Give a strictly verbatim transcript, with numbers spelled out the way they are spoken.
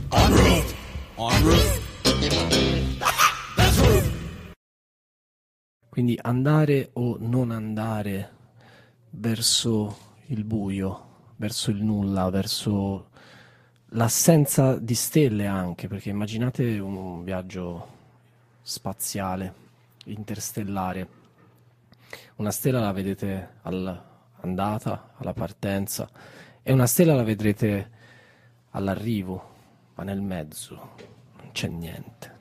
En route. En route. That's route. Quindi andare o non andare verso il buio, verso il nulla, verso l'assenza di stelle anche, perché immaginate un viaggio spaziale, interstellare. Una stella la vedete all'andata, alla partenza, e una stella la vedrete all'arrivo, ma nel mezzo non c'è niente.